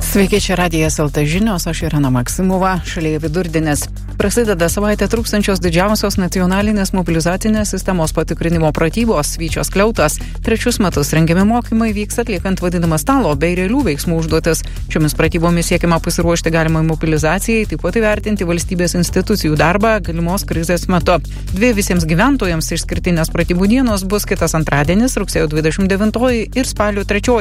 Sveiki, čia Radijas LT žinios, aš Irena Maksimova. Šalyje vidurdienis. Prasideda savaitę trūkstančios didžiausios nacionalinės mobilizacinės sistemos patikrinimo pratybos Vyčio skliautas. 3 metus rengiami mokymai vyks atliekant vadinamą stalo bei realių veiksmų užduotis. Šiomis pratybomis siekiama pasiruošti galimai mobilizacijai, taip pat įvertinti valstybės institucijų darbą galimos krizės metu. 2 visiems gyventojams išskirtinės pratybų dienos bus kitas antradienis, rugsėjo 29 ir spalio 3.